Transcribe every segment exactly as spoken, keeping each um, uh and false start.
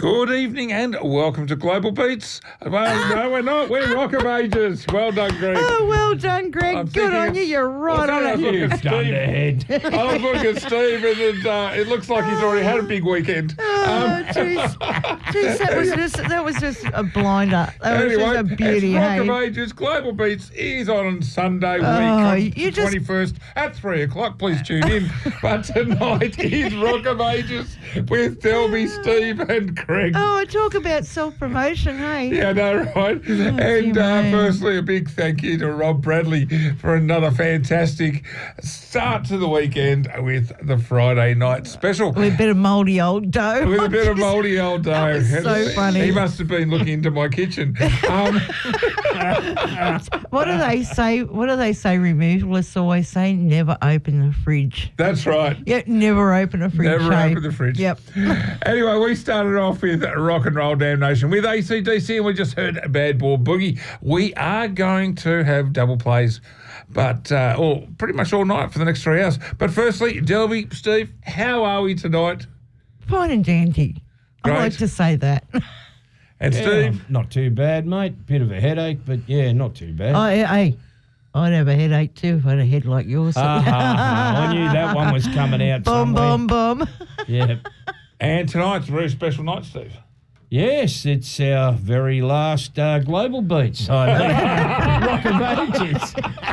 Good evening and welcome to Global Beats. Well, no, we're not. We're Rock of Ages. Well done, Greg. Oh, well done, Greg. I'm Good on you. it's- You're right I on was it. looking at You've done the Steve. head. I was looking at Steve, and it, uh, it looks like he's already had a big weekend. Oh, jeez. Jeez, that was just that was just a blinder. That was Anyway, just a beauty, it's Rock hey? of Ages. Global Beats is on Sunday week Oh, on you the just- twenty-first at three o'clock. Please tune in. But tonight is Rock of Ages with Delby, Steve, and Greg. Oh, talk about self-promotion, hey? Yeah, no, right. and dear uh, me. firstly, a big thank you to Rob Bradley for another fantastic start to the weekend with the Friday night special. With a bit of mouldy old dough. With a bit of mouldy old dough. That was so funny. He must have been looking into my kitchen. Um, What do they say? What do they say? Removalists always say, never open the fridge. that's right. Yeah, never open a fridge. Never hey? open the fridge. Yep. Anyway, we started off with Rock and Roll Damnation with A C D C, and we just heard Bad Boy Boogie. We are going to have double plays, but uh, all pretty much all night for the next three hours. But firstly, Delby, Steve, how are we tonight? Fine and dandy. I Great. like to say that. And Yeah, Steve, not too bad, mate. Bit of a headache, but yeah, not too bad. I, hey, I'd have a headache too if I had a head like yours. Ah, ha, ha. I knew that one was coming out Boom, somewhere. boom, boom. Yeah. and tonight's a very special night, Steve. Yes, it's our very last uh, Global Beats. I Rock of Ages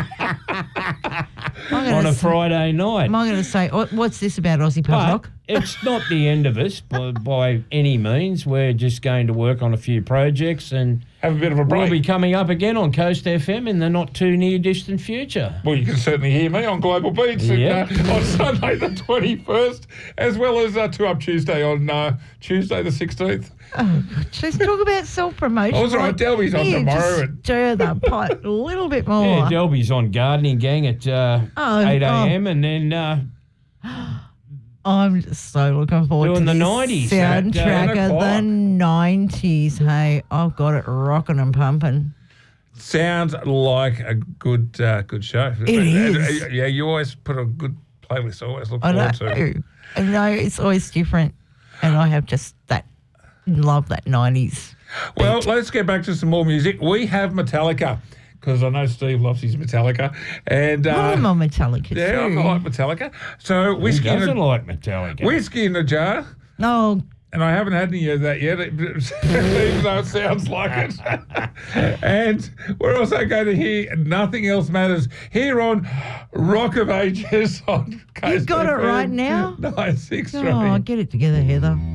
I'm on gonna a s- Friday night. Am I going to say, what- what's this about Aussie pub But rock? it's not the end of us by, by any means. We're just going to work on a few projects, and Have a bit of a break. we'll be coming up again on Coast F M in the not too near distant future. Well, you can certainly hear me on Global Beats and, Yep. uh, on Sunday the twenty-first, as well as uh, Two Up Tuesday on uh, Tuesday the sixteenth. Oh, just talk about self-promotion. Oh, it's all right. Delby's on You tomorrow just and- stir the pot a little bit more. Yeah, Delby's on Gardening Gang at uh, Oh, eight a.m. and then uh, I'm just so looking forward Doing to the this nineties at, uh, soundtrack ten of the o'clock. nineties. Hey, I've got it rocking and pumping. Sounds like a good uh, good show. It is. Uh, Yeah, you always put a good playlist. I always look I know. forward to. I know it's always different, and I have just that love that nineties. Well, let's get back to some more music. We have Metallica, because I know Steve loves his Metallica. And, uh, I'm on Metallica yeah, I too. like Metallica. So who whiskey in, doesn't a, like Metallica? whiskey in a jar. No, And I haven't had any of that yet, even though it sounds like it. And we're also going to hear Nothing Else Matters here on Rock of Ages on Coast got it F M right now? nine six three. oh, get it together, Heather.